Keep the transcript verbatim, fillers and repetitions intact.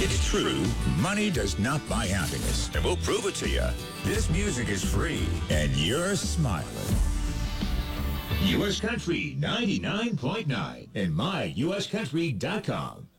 It's true, money does not buy happiness, and we'll prove it to you. This music is free, and you're smiling. U S Country ninety-nine point nine and my U S country dot com.